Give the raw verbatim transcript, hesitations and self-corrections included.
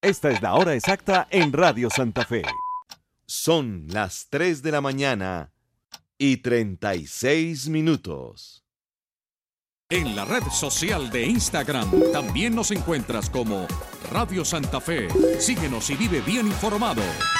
Esta es la hora exacta en Radio Santa Fe. Son las tres de la mañana y treinta y seis minutos. En la red social de Instagram también nos encuentras como Radio Santa Fe. Síguenos y vive bien informado.